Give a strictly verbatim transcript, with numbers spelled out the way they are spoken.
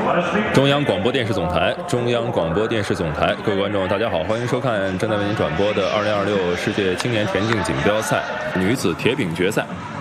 中央广播电视总台，中央广播电视总台，各位观众，大家好，欢迎收看正在为您转播的二零二六世界青年田径锦标赛女子铁饼决赛。